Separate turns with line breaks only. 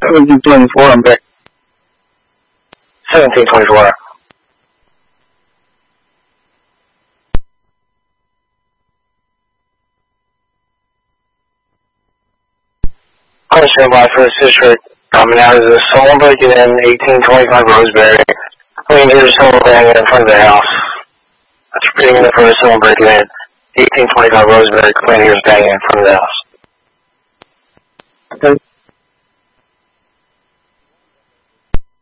1724, I'm back.
1724. Question by first district. Coming out of the someone breaking in 1825 Roseberry. Rangers someone banging in front of the house. That's repeating the first someone breaking in 1825 Roseberry. Rangers banging in front of the house.
Okay.